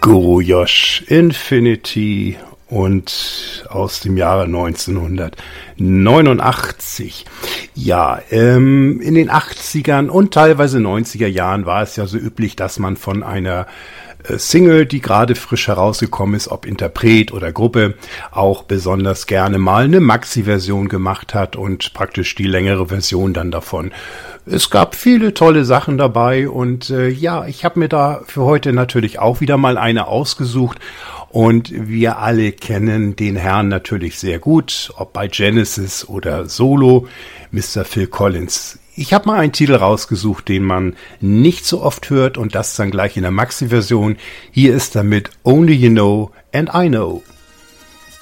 Guru Josh Infinity und aus dem Jahre 1989. Ja, in den 80ern und teilweise 90er Jahren war es ja so üblich, dass man von einer Single, die gerade frisch herausgekommen ist, ob Interpret oder Gruppe, auch besonders gerne mal eine Maxi-Version gemacht hat und praktisch die längere Version dann davon. Es gab viele tolle Sachen dabei und ja, ich habe mir da für heute natürlich auch wieder mal eine ausgesucht. Und wir alle kennen den Herrn natürlich sehr gut, ob bei Genesis oder Solo, Mr. Phil Collins. Ich habe mal einen Titel rausgesucht, den man nicht so oft hört und das dann gleich in der Maxi-Version. Hier ist damit Only You Know and I Know.